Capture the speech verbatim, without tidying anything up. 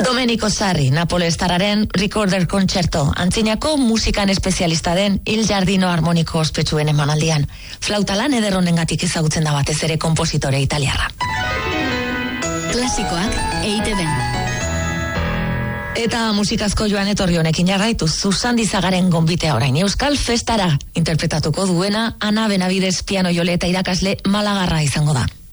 Domenico Sarri, Napolestararen Recorder Concerto, antzinako musikan espezialista den Il Giardino Armoniko ospetsuen emanaldian. Flautalan ederronengatik ezagutzen da batez ere konpositore italiarra. Klasikoak E I Te Ben. Eta musikazko joan etorri honekin jarraitu, Zuzandizagaren gonbitea orain Euskal Festara interpretatuko duena Ana Benavides piano jole eta irakasle Malagarra izango da.